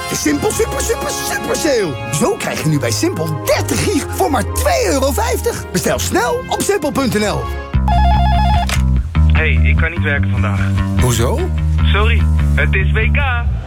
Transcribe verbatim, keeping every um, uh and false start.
De Simpel super super super sale. Zo krijg je nu bij Simpel dertig gig voor maar twee euro vijftig. Bestel snel op simpel punt n l. Hey, ik kan niet werken vandaag. Hoezo? Sorry, het is W K.